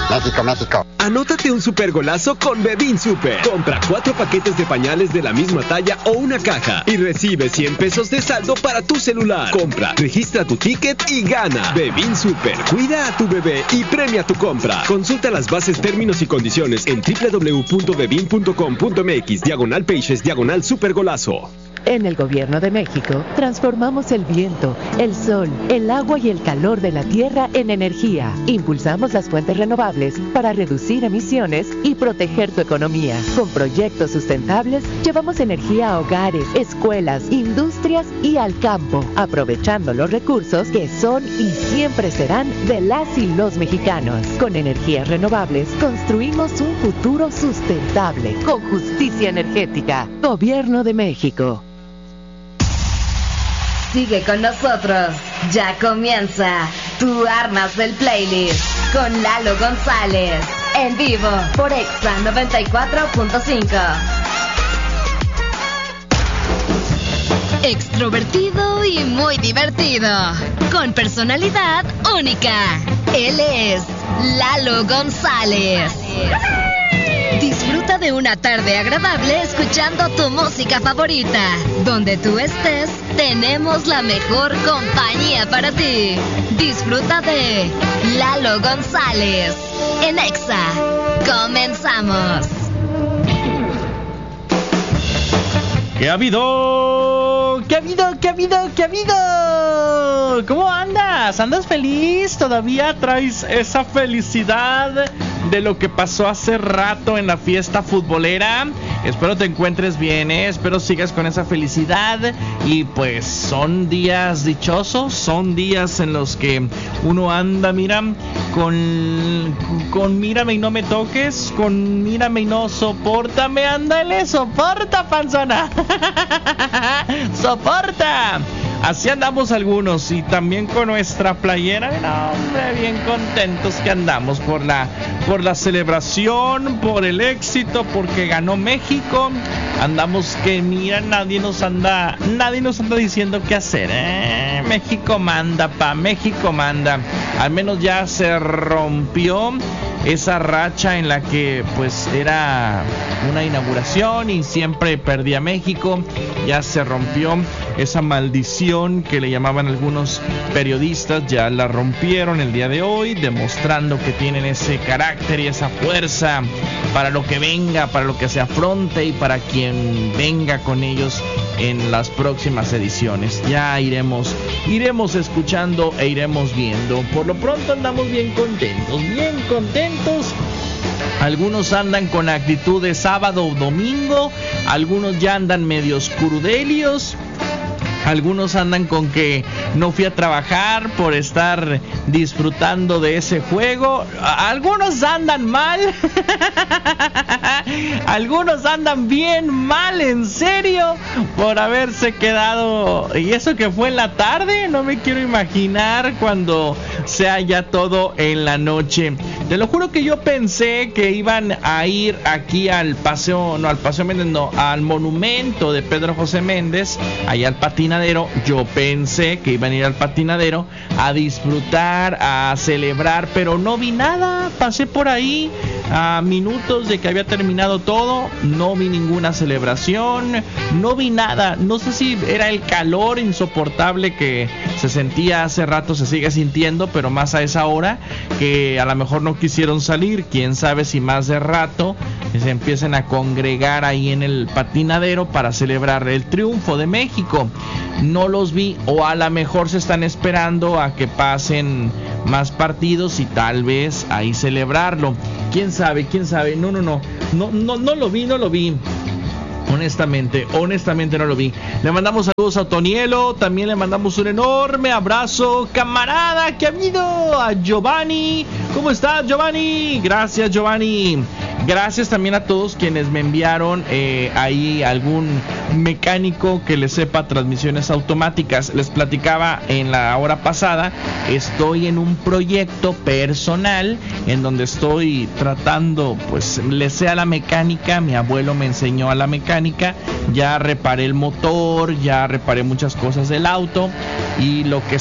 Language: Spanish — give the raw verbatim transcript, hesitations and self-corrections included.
México, México. Anótate un super golazo con Bebin Super. Compra cuatro paquetes de pañales de la misma talla o una caja y recibe cien pesos de saldo para tu celular. Compra, registra tu ticket y gana. Bebin Super. Cuida a tu bebé y premia tu compra. Consulta las bases, términos y condiciones en doble u doble u doble u punto bebin punto com punto m x diagonal pages diagonal super golazo. En el Gobierno de México, transformamos el viento, el sol, el agua y el calor de la tierra en energía. Impulsamos las fuentes renovables para reducir emisiones y proteger tu economía. Con proyectos sustentables, llevamos energía a hogares, escuelas, industrias y al campo, aprovechando los recursos que son y siempre serán de las y los mexicanos. Con energías renovables, construimos un futuro sustentable, con justicia energética. Gobierno de México. Sigue con nosotros, ya comienza Tú Armas del Playlist con Lalo González, en vivo por Exa noventa y cuatro punto cinco. Extrovertido y muy divertido, con personalidad única. Él es Lalo González. Disfruta de una tarde agradable escuchando tu música favorita. Donde tú estés, tenemos la mejor compañía para ti. Disfruta de Lalo González en Exa. Comenzamos. ¿Qué ha habido? ¿Qué ha habido? ¿Qué ha habido? ¿Qué ha habido? ¿Cómo andas? ¿Andas feliz? ¿Todavía traes esa felicidad de lo que pasó hace rato en la fiesta futbolera? Espero te encuentres bien, ¿eh? Espero sigas con esa felicidad. Y pues son días dichosos, son días en los que uno anda, mira, con, con mírame y no me toques, con mírame y no sopórtame, ándale, soporta, panzona. Soporta. Así andamos algunos, y también con nuestra playera, no, hombre, bien contentos que andamos por la, por la celebración, por el éxito, porque ganó México. Andamos que mira, nadie nos anda, nadie nos anda diciendo qué hacer, ¿eh? México manda, pa, México manda. Al menos ya se rompió esa racha en la que pues era una inauguración y siempre perdía México. Ya se rompió esa maldición que le llamaban algunos periodistas, ya la rompieron el día de hoy, demostrando que tienen ese carácter y esa fuerza para lo que venga, para lo que se afronte y para quien venga con ellos en las próximas ediciones. Ya iremos, iremos escuchando e iremos viendo. Por lo pronto andamos bien contentos, bien contentos. Algunos andan con actitud de sábado o domingo, algunos ya andan medios crudelios. Algunos andan con que no fui a trabajar por estar disfrutando de ese juego. Algunos andan mal. Algunos andan bien mal, en serio, por haberse quedado. Y eso que fue en la tarde, no me quiero imaginar cuando sea ya todo en la noche. Te lo juro que yo pensé que iban a ir aquí al paseo, no al paseo Méndez, no, al monumento de Pedro José Méndez, allá al patinadero. Yo pensé que iban a ir al patinadero a disfrutar, a celebrar, pero no vi nada. Pasé por ahí a minutos de que había terminado todo, no vi ninguna celebración, no vi nada. No sé si era el calor insoportable que se sentía hace rato, se sigue sintiendo, pero más a esa hora, que a lo mejor no quisieron salir. Quién sabe si más de rato se empiecen a congregar ahí en el patinadero para celebrar el triunfo de México. No los vi, o a lo mejor se están esperando a que pasen más partidos y tal vez ahí celebrarlo. Quién sabe, quién sabe. No, no, no, no, no, no lo vi, no lo vi. Honestamente, honestamente no lo vi. Le mandamos saludos a Tonielo, también le mandamos un enorme abrazo, camarada, que ha habido a Giovanni. ¿Cómo estás, Giovanni? Gracias, Giovanni. Gracias también a todos quienes me enviaron eh, ahí algún mecánico que le sepa transmisiones automáticas. Les platicaba en la hora pasada, estoy en un proyecto personal en donde estoy tratando, pues le sé a la mecánica. Mi abuelo me enseñó a la mecánica, ya reparé el motor, ya reparé muchas cosas del auto, y lo que